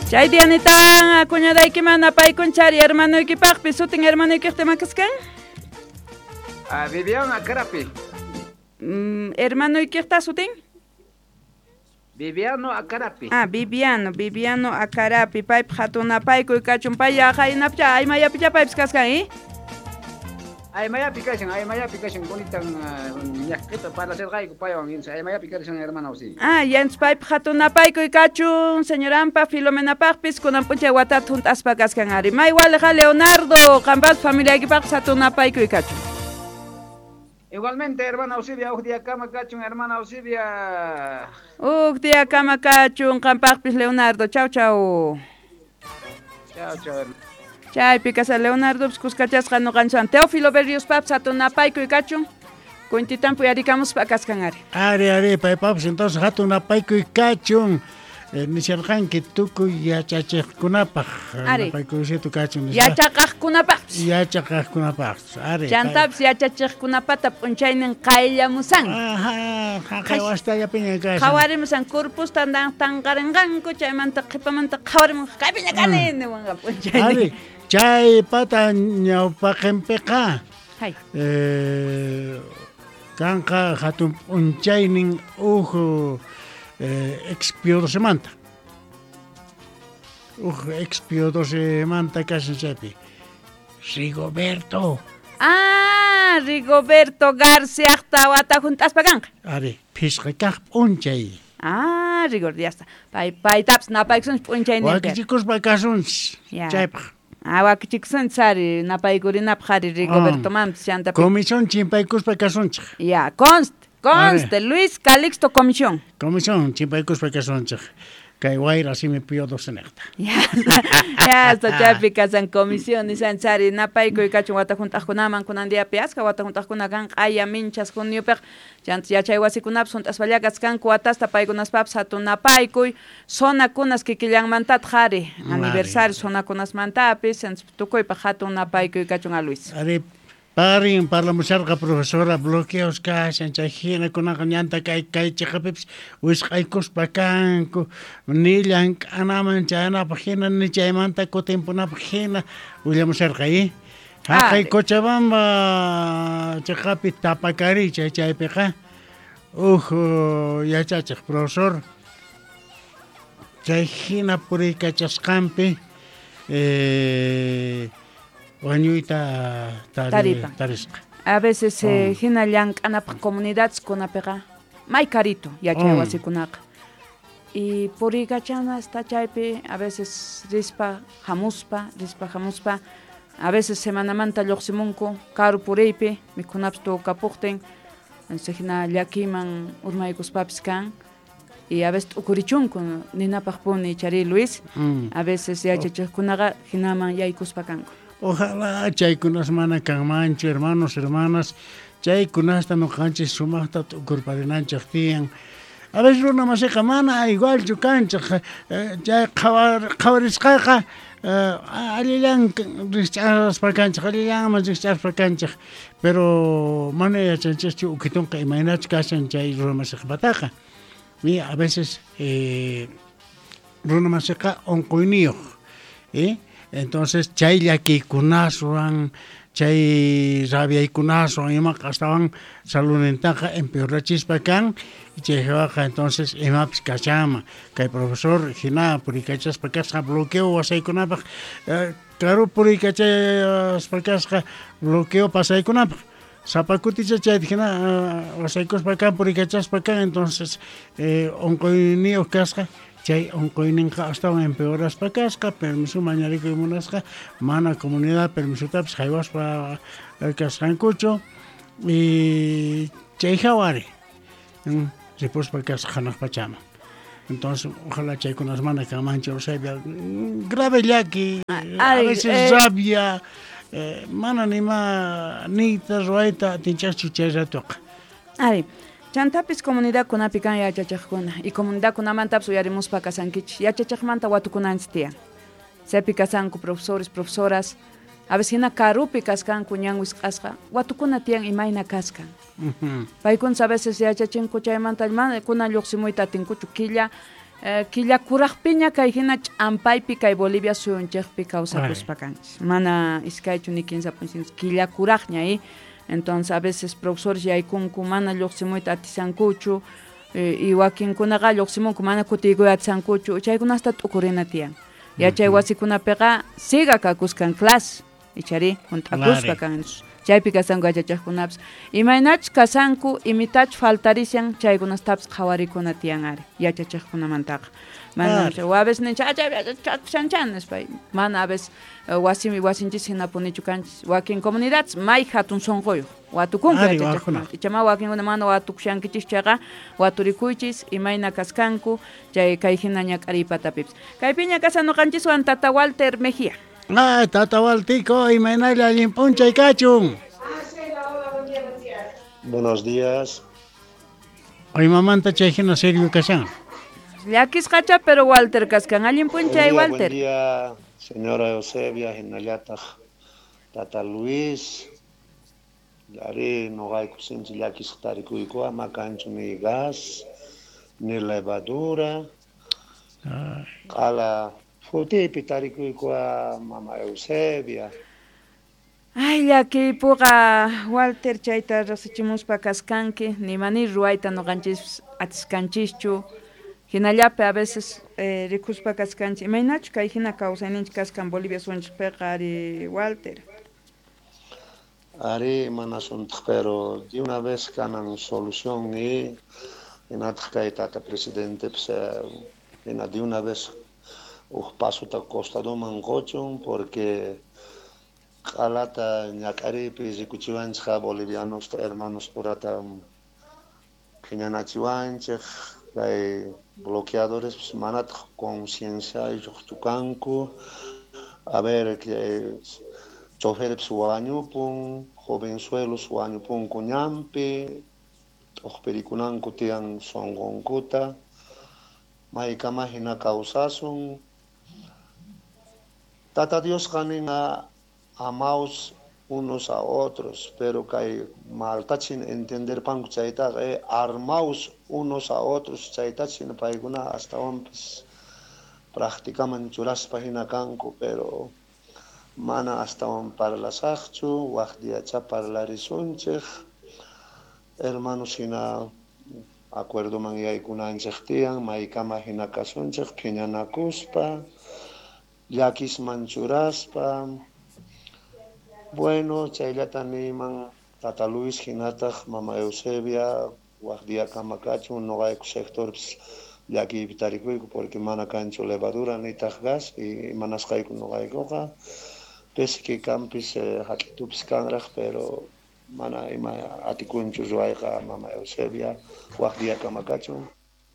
Chay Dianita, cuñadayki mana paykunchari hermanoykipaqpi sutin hermanoykipaqta kaskan? Viviano Acarapi. Hermanoykipaqta sutin? Viviano Acarapi. Viviano Acarapi. Payp hatunapaykuy kachun pay yaqaynapcha aymayapicha paypis kaskan, Aymaya aplicación, bonitan ñaqita para hacer gaico payawan insa. Aymaya aplicación hermano sí. Yans payp hatunapaykuy kachun señorampa Filomenapaqpis kunan puncha watat juntaspa kaskan ari. May waleja Leonardo, qampas familiaykipaqpis hatunapaykuy kachun. Igualmente, hermana Auxilia, día cama cachun, hermana Auxilia. Día cama cachun, qampaqpis Leonardo. Chao. Chao. Chay picasa Leonardo, kuskachasqa nuqanchwan Teófilo Berrios paps hatunapaykuy kachun. Kuintitan puyarikamos pakaskanari. Are, paypapas entonces hatunapaykuy kachun. Nisharqanki tukuy yachachiqkunapaq. Paykuysito kachun. Yachaqaqkunapaq. Are. Chantaps yachachiqkunapata p'unchaynin qayllamusan. Qhaywastalla piña kashan. Qhawarimusan kurpus tanqarinqanku chaymanta qhipamanta qhawarimun qaypiña kani niwanqa p'unchaynin. Are, chay pata ñawpaqinpiqa. Hay. Kanqa hatun p'unchaynin expio semanta. Expio semanta kashan chaypi. Rigoberto. Rigoberto García wata juntaspa kanqa. Are, phisqa kaq p'unchay. Rigor, ya está. Paytaps napaykusun p'unchaynin. Wakichikuspa kasunchis. Chaypaq. Wakichikusun sari napaykurinapaq ari Rigoberto mantas chantapik. Comisión chimpaykuspa kasunchis. Ya, conste, Luis Calixto Comisión. Comisión chimpaykuspa kasunchis. Kay wayra si me pidió 2 senecta. Ya, hasta chapika san comisión y san sari napaykuy kachun wata juntaqkunaman kunandia piasqa wata juntaqkuna kan qaya minchas juniopaq chant yachay wasikunapas juntaspallakas kanku watasta paykunaspapas hatunapaykuy zonakunas kikillanmantat qhari aniversario zonakunasmantapis tukuypaq hatunapaykuy kachun a Luis. Parin parlamusarqa profesora bloqueos kashan chayhina kunaqa ñanta kay chiqapips wisq'aykuspa kanku nillan k'anaman chaynapaq hina ni chaymanta kutimpunapaq hina willamusarqa haqay Cochabamba chiqapi tapakari chaypiqa yachachiq profesor chayhina puriykachasqanpi wañuyta tarisqa. A veces hina llank'anapaq comunidades kunapiqa may carito yachay wasikunaqa. Y puriykachana hasta chaypi a veces rispa hamuspa, a veces semanamanta lluqsimunku karu puriypi mikhunapas tukapuqtin hina llakiman urmaykuspapis kan. Y a veces ukurichunku ninapaq puni chari Luis, a veces yachachiqkunaqa hinaman yaykuspa kanku. Ojalá chaykunas mana kanmanchu hermanos, hermanas, chaykunasta nuqanchis sumaqta tukurparinanchaq tiyan. A veces runa masiqa mana igualchu kanchaq, chay qhawarisqayqa allillan risch'aspa kanchaq, pero mana yachanchaschu ukitunqa imaynachus kashan chay runa masiqpataqa. Y a veces runa masiqa unquyniyuq, entonces chay llakiykunaswan chay rabiaykunaswan imaqa astawan saludnintaqa empeorachispa kan chayqa entonces imapis kachama kay profesor hina puriykachaspa kasqa bloqueo wasaykunapaq karu puriykachaspa kasqa bloqueo pasaykunapaq sapakuticha chayta hina wasaykuspa kan puriykachaspa kan entonces unquyniyuq kasqa chay unquyninqa astawan empeoraspa kasqa permiso mañarikuy munasqa mana comunidad permisotapis haywaspa kasqankuchu y chay hawari ripuspa kasqa hanaq pachama. Entonces ojalá chaykunas mana kanmanchu grave llaki a veces rabia mana nima niyta ruayta atinchaschu chay ratuqa. Chantapis comunidad kunapi kan yachachiqkuna y comunidad kunamantapas uyarimuspa kasankichis yachachiqmanta watukunanchis tiyan. Sepi kasanku profesores, profesoras, a veces hina karupi kaskanku ñan wisq'asqa watukuna tiyan imayna kaskan. Paykunas a veces yachachinku chaymanta kuna lluqsimuyta atinkuchu killa Killakuraqpiña kay hina ch'ampaypi kay Bolivia suyunchikpi kawsakuspa kanchis. Mana iskaychu ni 15% killakuraqña ahí. Entonces a veces profesores yaykunku mana lluqsimuyta atisankuchu y wakinkunaqa lluqsimunku mana kutiykuy atisankuchu chaykunasta t'ukurina tiyan. Yachay wasikunapiqa siga kakuskan clase ichari hunt'akuspa kan chaypi kasanku yachachaqkunapas imaynachus kasanku imitachus faltarishan chaykunastapas qhawarikuna tiyan ari yachachaqkunamantaqa mana a veces chanchan nispa mana a veces wasinchis hinapunichu kanchis wakin comunidades may hatun sonqoyuq watukunku yachachaqkunata ichama wakinkuna mana watukushankichis chayqa waturikuychis imayna kaskanku chay kay hina ñak'aripatapipas kaypiña kasanuqanchiswan Tata Walter Mejía. Tata Waltico, imaynaylla allinpunchay kachun. Buenos días. Hoy mamanta chayhina Sergio kashan. Llakisqacha pero Walter kaskan allinpunchay Walter. Buen día, señora Eusebia, hinallataq Tata Luis. Yari noqayku sinchi llakisqtarikuykuqa makanchu ni gas, ni levadura. Qala futipi tarikuykuqa mama Eusebia. Ay, llakipuqa Walter chayta rasichimuspa kaskanki nimani ruayta noqanchis atiskanchischu hinallapi a veces rikuspa kaskanchis imaynachu kay hina kawsayninchik kaskan Bolivia sunchikpiqa ari Walter. Ari mana suntaq pero de una vez kanan solución ni hinataq kay tata presidente hina de una vez pasuta costadoman qochun porque qalata ñak'aripi rikuchiwanchik bolivianos hermanos purata phiñanachiwanchik kay bloqueadores manataq conciencia tukanku a ver que choferes wañupun jovenzuelos wañupunku ñampi t'uqpirikunanku tiyan sonqonkuta maykama hina kawsasun Tata Dios kaninga amaos unos a otros, pero que maltachin entender panku chayta armaos unos a otros chaytachin paiguna hasta hombres practicaman churaspa hina kanku, pero mana hasta on parlasaqchu waqdiacha parlarisunchik hermanos hina acuerdo man yaykunanchik tiyan maykama hina kasunchik phiñanakuspa llakis manchuraspa bueno chayllata niman Tata Luis hinataq mama Eusebia waqdiya kamakachu noqayku sectorpis llakiypi tarikuyku porque mana kanchu levadura nitaq gas y manasqayku noqaykuqa pese que campis haq'itupis kanraq pero mana ima atikunchu ruwayqa mama Eusebia waqdiya kamakachun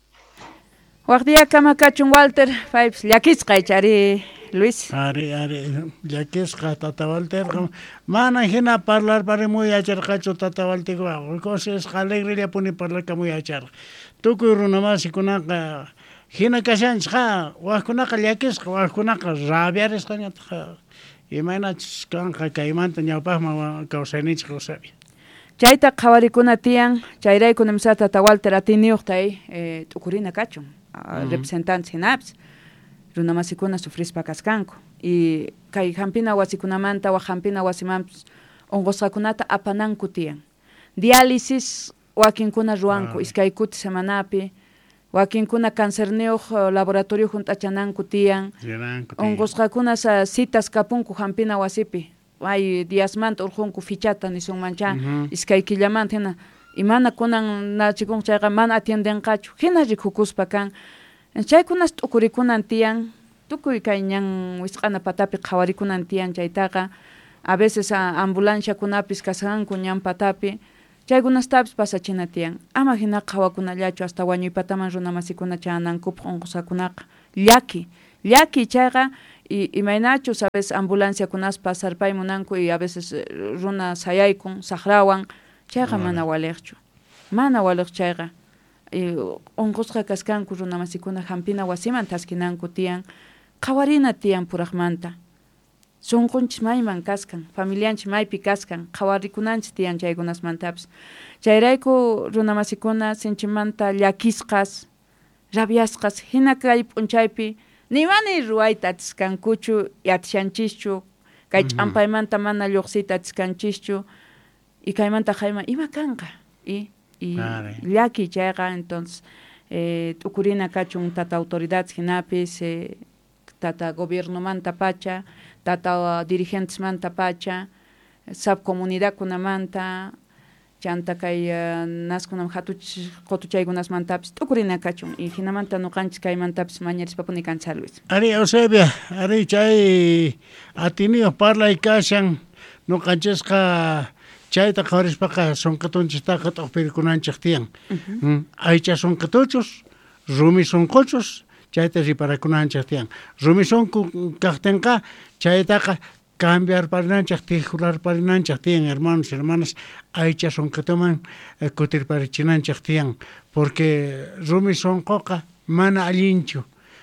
Walter paypis llakisqa chari Luis. Ari, llakisqa Tata Walter. Mana hina parlar para muy acharqachu Tata Walter. Cosas alegre puni parlar ka muy achar. Tukuy runamasiikunaqa hina kashanchqa waqkunaqa llakisqa waqkunaqa rabiarisqa ñataq imaynachus kanqa kaymanta ñawpaqman kawsayninchik Eusebia. Chayta qhawarikuna tiyan chayrayku nimsa Tata Walter atiniyuqtay t'ukurina kachun representantes hinapas runamasikuna sufrispa kaskanku y kay hampina wasikunamanta wa hampina wasimanpas unqusqakunata apananku tiyan diálisis wakinkuna ruanku iskay kuti semanapi wakinkuna cancerniyuq laboratorio hunt'achananku tiyan unqusqakuna citas kapunku hampina wasipi ay diasmanta urqunku fichata nisunmancha iskay killamanta hina imana kunan nachikunqa chayqa mana atiendenqachu hina rikhukuspa kan chaykunas t'ukurikunan tiyan tukuy kay ñan wisq'ana patapi qhawarikunan tiyan chaytaqa a veces ambulanciakunapis kasqanku ñan patapi chaykunastapas pasachina tiyan ama hina qhawakunallachu hasta wañuypataman runamasikuna chanankupaq unqusakunaqa llaki chayqa imaynachu a veces ambulanciakunaspa sarpaymunanku y a veces runa sayaykun saqrawan chayqa mana waliqchu chayqa unqusqa kaskanku runamasikuna hampina wasiman taskinanku tiyan qhawarina tiyan puraqmanta sunqunchis mayman kaskan familianchis maypi kaskan qhawarikunanchis tiyan chaykunasmantapas chayrayku runamasikuna sinchimanta llakisqas rabiasqas hina kay p'unchaypi niwani ruwayta atiskankuchu yatishanchischu kay ch'ampaymanta mana lluqsita atiskanchishchu y kaymanta qayma ima kanqa y llaki chayqa entonces t'ukurina kachun tata autoridades hinapis tata gobierno manta pacha tata dirigentes manta pacha subcomunidad kunamanta chanta kay naskunam qhatuchaykunas mantapis t'ukurina kachun y hinamanta nuqanchis kaymantapis mañarispapunay kanchis Luis. Ari Eusebia, ari chay atiniyo parlay kashan nuqanchisqa chayta qhawarispaqa sunqatunchistaqa t'uqpirikunanchik tiyan. Aycha sunqatuchus, rumi sunquchus, chayta riparakunanchik tiyan. Rumi sunqu kaqtinqa chaytaqa cambiar parinanchik, tijurar parinanchik tiyan, hermanas, aycha sunqatuman kutirparichinanchik tiyan, porque rumi sunquqa mana allinchu.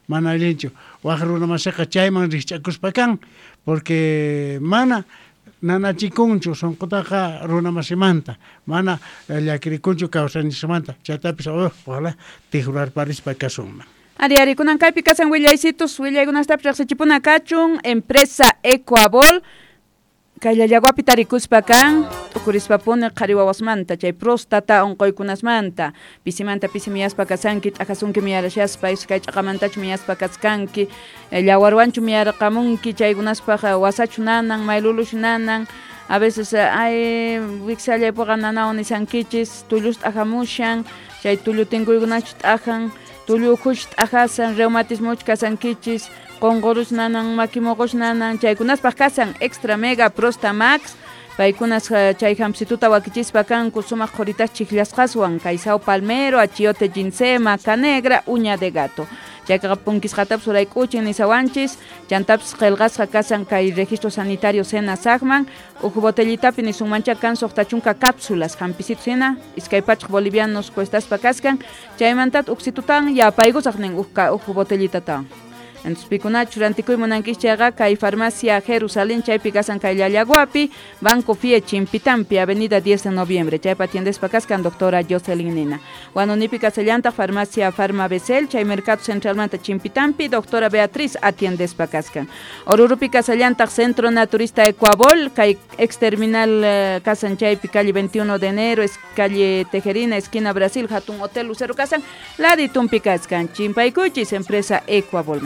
Waq runamasiqa chayman rikch'akuspakan, porque mana nanachikunchu sunqutaqa runamasimanta, mana llakirikunchu kawsanismanta, chaytapis ojalá tijurar parispa kasunman. Ari kunan kaypi kasan willaysitus willaykunastapis riqsichipuna kachun empresa Ecoabol kayllallaguapi tarikuspa kan t'ukurispapuni qhari wawasmanta chay prostata unquykunasmanta pisimanta pisimiyaspa kasanki t'aqasunki miyarashaspa kay ch'aqamantachu miyaspa kaskanki llawarwanchu miyarqamunki chaykunaspaq wasachu nanan maylulushu nanan a veces wiksallaypuqa nanawan nisankichis tullus t'aqamushan chay tullu tinkuykunachu t'aqan tullu ukhush t'aqasan reumatismuchu kasankichis qonqorus nanan makimuqush nanan chaykunaspaq kasan extra mega prosta max paykunas chay hamsituta wakichispa kanku sumaq qhuritas chiklasqaswan kay sao palmero achiote ginseng maca negra uña de gato chayqa punkisqatapas urayk'uchin nisawanchis chantapis qillqasqa kasan kay registro sanitario sena sagman uju botellitapi nisunmancha kan suqtachunka cápsulas hampisitu hina iskay pachaq bolivianos cuestaspa kaskan chaymantata uksitutan yapaygusaq nin uju botellitata. Entonces pikunachu rantikuymunankichayqa kay farmacia Jerusalén chaypi kasan kay Llallaguapi Banco Fie Chimpitampi avenida 10 de noviembre chaypa atiendespa kaskan doctora Jocelyn Nina wanunipi kasallantaq farmacia Farma Besel chay mercado centralmanta Chimpitampi doctora Beatriz atiendespa kaskan Orurupi kasallantaq centro naturista Ecoabol kay ex terminal kasan chaypi calle 21 de enero calle Tejerina esquina Brasil hatun hotel Lucero kasan laditumpi kaskan chimpaykuchis empresa Ecoabol.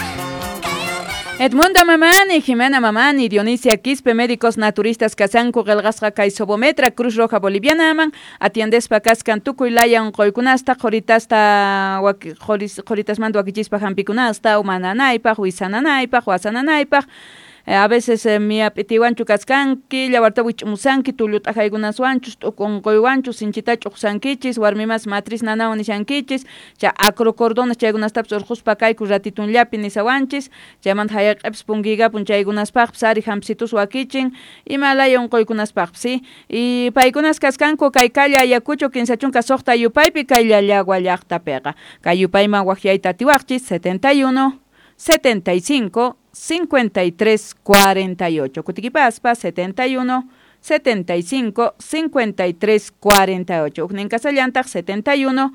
Edmundo Mamani, Jimena Mamani, Dionisia Quispe, médicos naturistas Kazanku, Gelgasca, Kaisobometra, Cruz Roja Boliviana, Aman, atiendespa Kaskan, Tukuilaya, Unkoikunasta, Joritasta, Joritas Mando, Akichispa, Jampikunasta, Umananaipa, Huizananaipa, Huasananaipa, a veces mi apetiwanchu kaskanki, llawartawich musanki, tulut ajaygunaswanchus, tukunkoywanchus, sinchitach usankichis, warmimas matriz nanawan nishankichis, cha acrocordones chaygunastaps urjuspa kayku ratitun llapi nisawanchis, chaymant hayaqeps pungigapun chaygunaspaqps ari hamsitus wakichin, imalaya unkoykunaspaqps, ¿sí? Y paykunas kaskanku kay kalla ayakucho kinsachunka soqta yupaypi kay llallagua llaqtapiqa, kay yupayman waqyayta tiwaqchis 71 75 53 48 Kutikipaspa 71 75 53 48 Uknin Casallantaq 71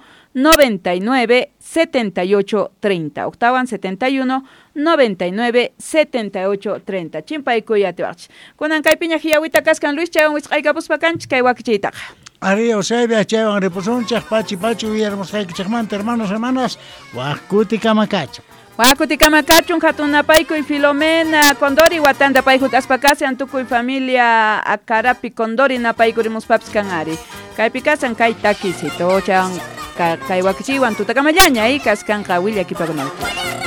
99 78 30 Octavan 71 99 78 30 Chimpaykuyativach Kunan kaypiña hiyawita kaskan Luis chaywan wisqaykapuspa kanchis kay wakichiytaqa Ari Eusebia chaywan ripusunchaq pachi uyarmusqaykichaqmanta hermanas waqkuti kamakacha Wakuti kamakachun hatunapayku y Filomena Condori watanda payhut aspakasi antukuy familia Akarapi Condori napaykurimus paps kanari kaypi kasan kay takisito chan kay wakichiwan tutakamallaña y kaskanqa willakipakunayku